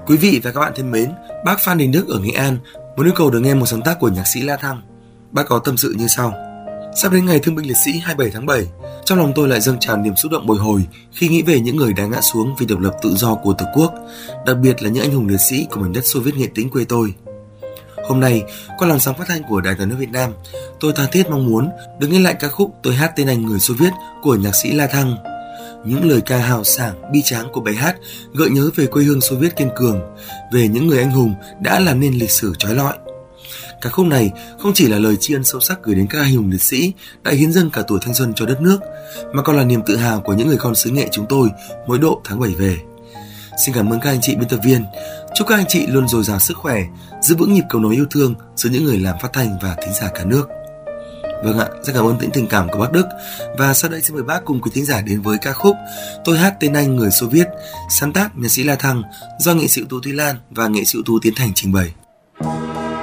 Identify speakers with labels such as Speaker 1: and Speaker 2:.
Speaker 1: Quý vị và các bạn thân mến, bác Phan Đình Đức ở Nghệ An muốn yêu cầu được nghe một sáng tác của nhạc sĩ La Thăng. Bác có tâm sự như sau: sắp đến ngày Thương binh Liệt sĩ 27 tháng 7, trong lòng tôi lại dâng tràn niềm xúc động bồi hồi khi nghĩ về những người đã ngã xuống vì độc lập tự do của Tổ quốc, đặc biệt là những anh hùng liệt sĩ của mảnh đất Xô Viết Nghệ Tĩnh quê tôi. Hôm nay, qua làn sóng phát thanh của Đài Tiếng nói Việt Nam, tôi tha thiết mong muốn được nghe lại ca khúc Tôi hát tên anh người Xô Viết của nhạc sĩ La Thăng. Những lời ca hào sảng, bi tráng của bài hát gợi nhớ về quê hương Xô Viết kiên cường, về những người anh hùng đã làm nên lịch sử chói lọi. Ca khúc này không chỉ là lời tri ân sâu sắc gửi đến các anh hùng liệt sĩ đã hiến dâng cả tuổi thanh xuân cho đất nước, mà còn là niềm tự hào của những người con xứ Nghệ chúng tôi mỗi độ tháng 7 về. Xin cảm ơn các anh chị biên tập viên. Chúc các anh chị luôn dồi dào sức khỏe, giữ vững nhịp cầu nối yêu thương giữa những người làm phát thanh và thính giả cả nước. Vâng ạ, rất cảm ơn những tình cảm của bác Đức. Và sau đây xin mời bác cùng quý thính giả đến với ca khúc Tôi hát tên anh người Xô Viết, sáng tác nhạc sĩ La Thăng, do nghệ sĩ ưu tú Thúy Lan và nghệ sĩ ưu tú Tiến Thành trình bày.